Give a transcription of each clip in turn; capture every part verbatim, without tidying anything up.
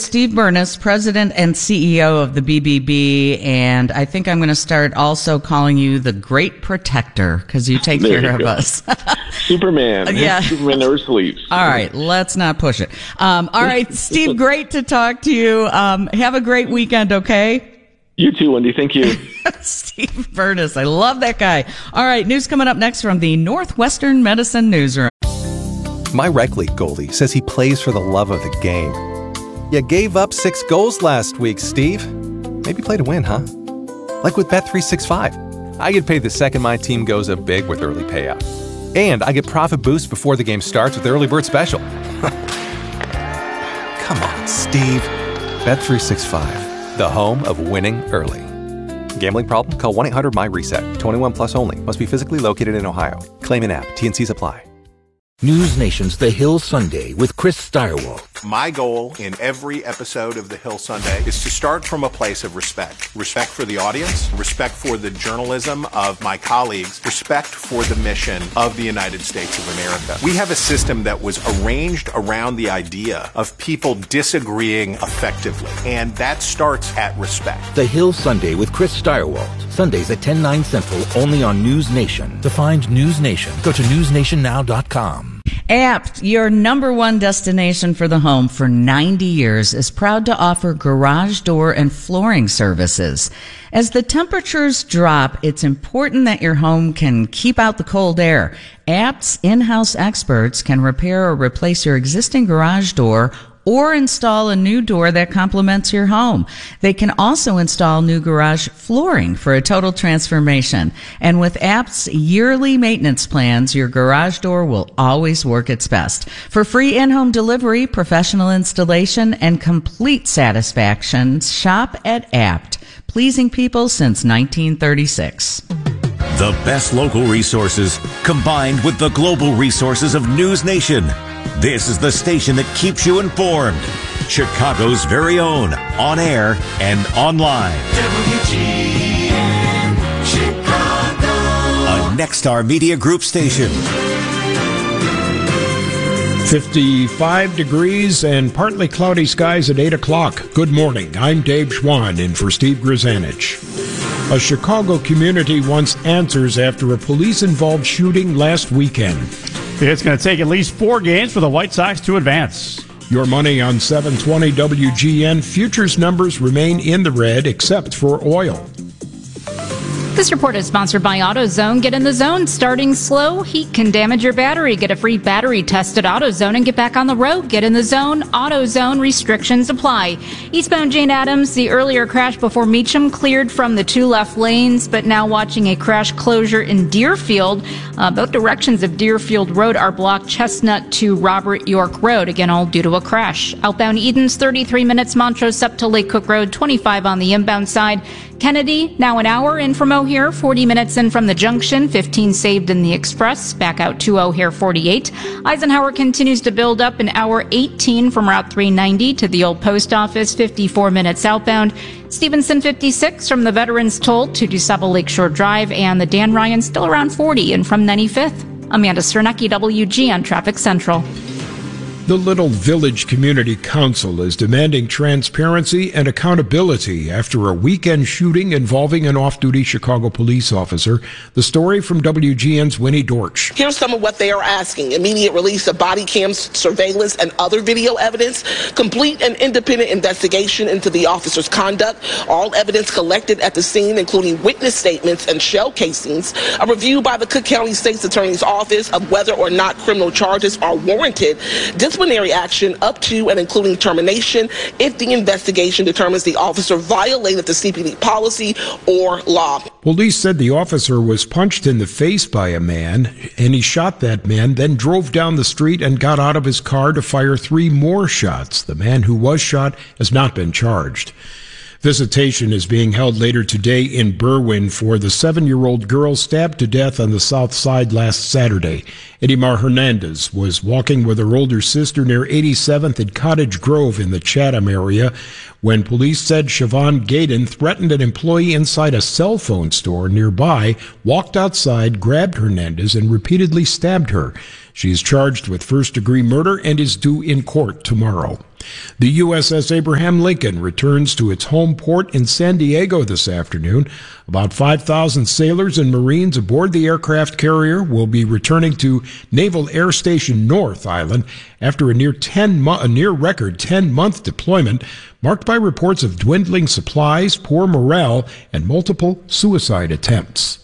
Steve Burness, President and C E O of the B B B, and I think I'm going to start also calling you the Great Protector because you take there care you of go. us. Superman. Yeah. Superman never sleeps. All right, let's not push it. Um, all right, Steve, great to talk to you. Um, have a great weekend, okay? You too, Wendy. Thank you. Steve Burness. I love that guy. All right, news coming up next from the Northwestern Medicine Newsroom. My rec league goalie says he plays for the love of the game. You gave up six goals last week, Steve. Maybe play to win, huh? Like with Bet three sixty-five. I get paid the second my team goes up big with early payout. And I get profit boosts before the game starts with Early Bird Special. Come on, Steve. Bet three sixty-five. The home of winning early. Gambling problem? Call one eight hundred M Y reset. twenty-one plus only. Must be physically located in Ohio. Claim an app. T and Cs apply. News Nation's The Hill Sunday with Chris Steyerwalt. My goal in every episode of The Hill Sunday is to start from a place of respect. Respect for the audience, respect for the journalism of my colleagues, respect for the mission of the United States of America. We have a system that was arranged around the idea of people disagreeing effectively, and that starts at respect. The Hill Sunday with Chris Steyerwalt. Sundays at ten, nine Central, only on News Nation. To find News Nation, go to news nation now dot com. Apt, your number one destination for the home for ninety years, is proud to offer garage door and flooring services. As the temperatures drop, it's important that your home can keep out the cold air. Apt's in-house experts can repair or replace your existing garage door or install a new door that complements your home. They can also install new garage flooring for a total transformation. And with Apt's yearly maintenance plans, your garage door will always work its best. For free in-home delivery, professional installation, and complete satisfaction, shop at Apt, pleasing people since nineteen thirty-six. The best local resources combined with the global resources of News Nation. This is the station that keeps you informed. Chicago's very own, on air and online. W G N Chicago. A Nexstar Media Group station. fifty-five degrees and partly cloudy skies at eight o'clock. Good morning. I'm Dave Schwann in for Steve Grzanich. A Chicago community wants answers after a police-involved shooting last weekend. It's going to take at least four games for the White Sox to advance. Your money on seven twenty W G N. Futures numbers remain in the red except for oil. This report is sponsored by AutoZone. Get in the zone. Starting slow, heat can damage your battery. Get a free battery test at AutoZone and get back on the road. Get in the zone. AutoZone. Restrictions apply. Eastbound Jane Addams, the earlier crash before Meacham cleared from the two left lanes, but now watching a crash closure in Deerfield. Uh, both directions of Deerfield Road are blocked. Chestnut to Robert York Road, again all due to a crash. Outbound Edens, thirty-three minutes. Montrose up to Lake Cook Road, twenty-five on the inbound side. Kennedy, now an hour in from O'Hare, forty minutes in from the junction, fifteen saved in the express, back out to O'Hare, forty-eight. Eisenhower continues to build up, an hour eighteen from Route three ninety to the old post office, fifty-four minutes outbound. Stevenson, fifty-six from the Veterans Toll to DuSable Lakeshore Drive, and the Dan Ryan still around forty in from ninety-fifth. Amanda Cernecki, W G N Traffic Central. The Little Village Community Council is demanding transparency and accountability after a weekend shooting involving an off-duty Chicago police officer. The story from W G N's Winnie Dortch. Here's some of what they are asking. Immediate release of body cams, surveillance, and other video evidence. Complete and independent investigation into the officer's conduct. All evidence collected at the scene, including witness statements and shell casings. A review by the Cook County State's Attorney's Office of whether or not criminal charges are warranted. Disciplinary action up to and including termination if the investigation determines the officer violated the C P D policy or law. Police said the officer was punched in the face by a man, and he shot that man, then drove down the street and got out of his car to fire three more shots. The man who was shot has not been charged. Visitation is being held later today in Berwyn for the seven-year-old girl stabbed to death on the south side last Saturday. Edimar Hernandez was walking with her older sister near eighty-seventh and Cottage Grove in the Chatham area when police said Siobhan Gaydon threatened an employee inside a cell phone store nearby, walked outside, grabbed Hernandez, and repeatedly stabbed her. She is charged with first-degree murder and is due in court tomorrow. The U S S Abraham Lincoln returns to its home port in San Diego this afternoon. About five thousand sailors and Marines aboard the aircraft carrier will be returning to Naval Air Station North Island after a near ten mo- a near record ten-month deployment marked by reports of dwindling supplies, poor morale, and multiple suicide attempts.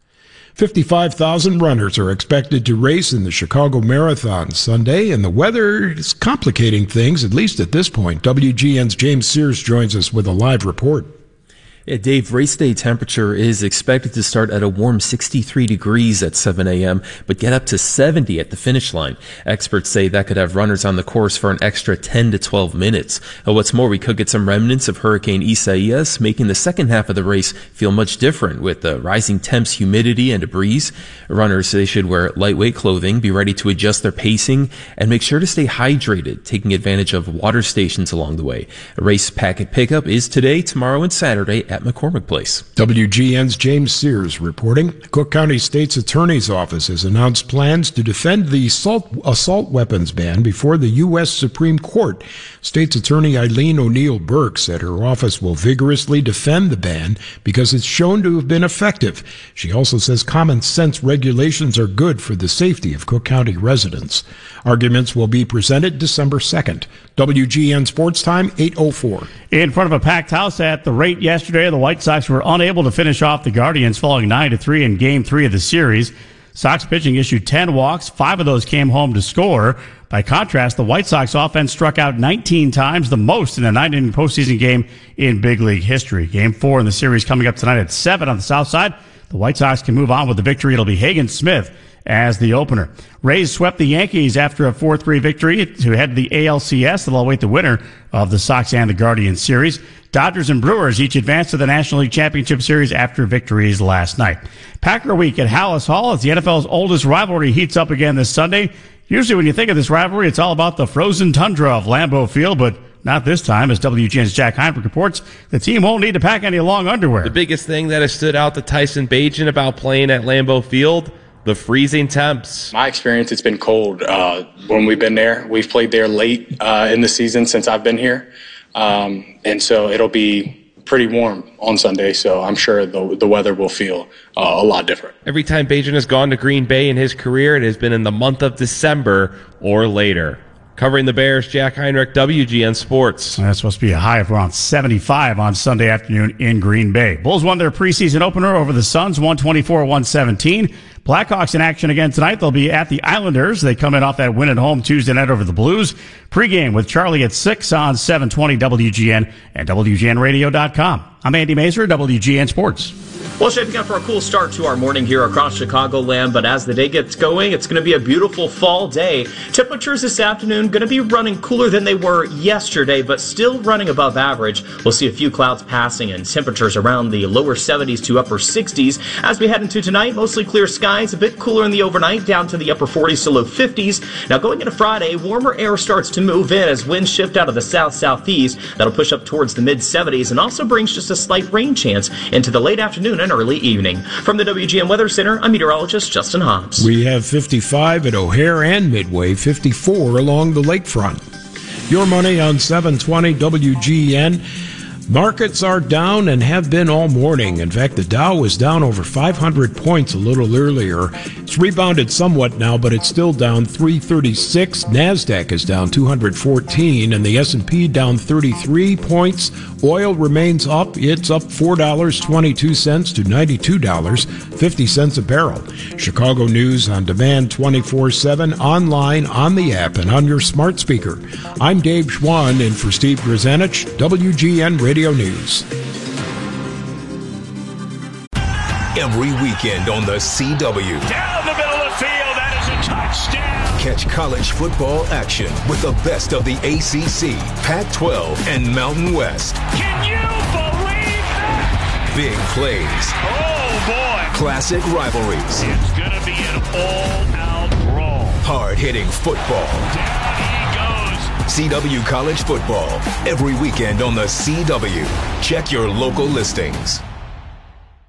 fifty-five thousand runners are expected to race in the Chicago Marathon Sunday, and the weather is complicating things, at least at this point. W G N's James Sears joins us with a live report. Yeah, Dave, race day temperature is expected to start at a warm sixty-three degrees at seven a.m., but get up to seventy at the finish line. Experts say that could have runners on the course for an extra ten to twelve minutes. Uh, what's more, we could get some remnants of Hurricane Isaias, making the second half of the race feel much different with the rising temps, humidity, and a breeze. Runners, they should wear lightweight clothing, be ready to adjust their pacing, and make sure to stay hydrated, taking advantage of water stations along the way. A race packet pickup is today, tomorrow, and Saturday at McCormick Place. W G N's James Sears reporting. The Cook County State's Attorney's Office has announced plans to defend the assault, assault weapons ban before the U S Supreme Court. State's Attorney Eileen O'Neill Burke said her office will vigorously defend the ban because it's shown to have been effective. She also says common sense regulations are good for the safety of Cook County residents. Arguments will be presented December second. W G N Sports Time, eight oh four. In front of a packed house at the rate yesterday, the White Sox were unable to finish off the Guardians, falling nine to three in Game three of the series. Sox pitching issued ten walks. Five of those came home to score. By contrast, the White Sox offense struck out nineteen times, the most in a nine-inning postseason game in big league history. Game four in the series coming up tonight at seven on the south side. The White Sox can move on with the victory. It'll be Hagen Smith as the opener. Rays swept the Yankees after a four three victory to head to the A L C S. They'll await the winner of the Sox and the Guardians series. Dodgers and Brewers each advanced to the National League Championship Series after victories last night. Packer Week at Hallis Hall as the N F L's oldest rivalry heats up again this Sunday. Usually when you think of this rivalry, it's all about the frozen tundra of Lambeau Field, but not this time. As W G N's Jack Heinrich reports, the team won't need to pack any long underwear. The biggest thing that has stood out to Tyson Bagent about playing at Lambeau Field, the freezing temps. My experience, it's been cold uh, when we've been there. We've played there late uh, in the season since I've been here. Um, and so it'll be pretty warm on Sunday, so I'm sure the, the weather will feel uh, a lot different. Every time Bagent has gone to Green Bay in his career, it has been in the month of December or later. Covering the Bears, Jack Heinrich, W G N Sports. That's supposed to be a high of around seventy-five on Sunday afternoon in Green Bay. Bulls won their preseason opener over the Suns, one twenty-four to one seventeen. Blackhawks in action again tonight. They'll be at the Islanders. They come in off that win at home Tuesday night over the Blues. Pre-game with Charlie at six on seven twenty W G N and W G N radio dot com. I'm Andy Mazer, W G N Sports. Well, shaping up for a cool start to our morning here across Chicagoland, but as the day gets going, it's going to be a beautiful fall day. Temperatures this afternoon going to be running cooler than they were yesterday, but still running above average. We'll see a few clouds passing and temperatures around the lower seventies to upper sixties. As we head into tonight, mostly clear skies, a bit cooler in the overnight, down to the upper forties to low fifties. Now going into Friday, warmer air starts to move in as winds shift out of the south-southeast. That'll push up towards the mid-seventies and also brings just a slight rain chance into the late afternoon and early evening. From the W G N Weather Center, I'm meteorologist Justin Hobbs. We have fifty-five at O'Hare and Midway, fifty-four along the lakefront. Your money on seven twenty W G N. Markets are down and have been all morning. In fact, the Dow was down over five hundred points a little earlier. It's rebounded somewhat now, but it's still down three thirty-six. NASDAQ is down two hundred fourteen, and the S and P down thirty-three points. Oil remains up. It's up four dollars and twenty-two cents to ninety-two dollars and fifty cents a barrel. Chicago News on demand twenty-four seven, online, on the app, and on your smart speaker. I'm Dave Schwann, in for Steve Grzanich, W G N Radio News. Every weekend on the C W. Down the middle of the field, that is a touchdown. Catch college football action with the best of the A C C, Pac twelve, and Mountain West. Can you believe that? Big plays. Oh, boy. Classic rivalries. It's going to be an all-out brawl. Hard-hitting football. Down he goes. C W College Football, every weekend on the C W. Check your local listings.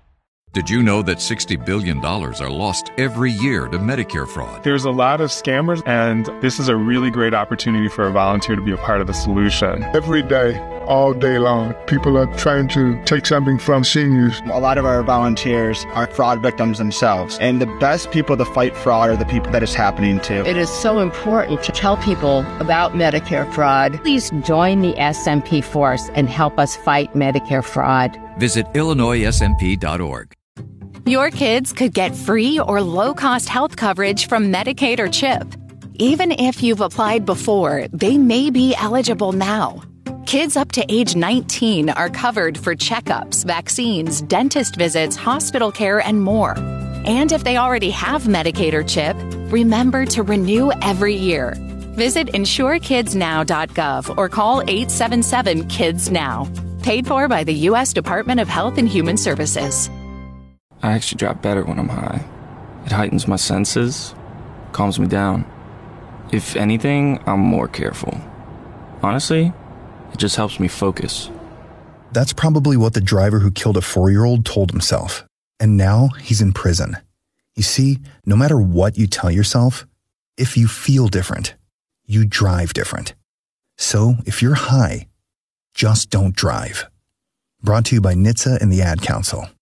Did you know that sixty billion dollars are lost every year to Medicare fraud? There's a lot of scammers, and this is a really great opportunity for a volunteer to be a part of the solution. Every day, all day long, people are trying to take something from seniors. A lot of our volunteers are fraud victims themselves, and the best people to fight fraud are the people that it's happening to. It is so important to tell people about Medicare fraud. Please join the S M P force and help us fight Medicare fraud. Visit Illinois S M P dot org. Your kids could get free or low-cost health coverage from Medicaid or CHIP. Even if you've applied before, they may be eligible now. Kids up to age nineteen are covered for checkups, vaccines, dentist visits, hospital care, and more. And if they already have Medicaid or CHIP, remember to renew every year. Visit insure kids now dot gov or call eight seven seven kids now. Paid for by the U S Department of Health and Human Services. I actually drop better when I'm high. It heightens my senses, calms me down. If anything, I'm more careful. Honestly, it just helps me focus. That's probably what the driver who killed a four-year-old told himself. And now he's in prison. You see, no matter what you tell yourself, if you feel different, you drive different. So if you're high, just don't drive. Brought to you by N H T S A and the Ad Council.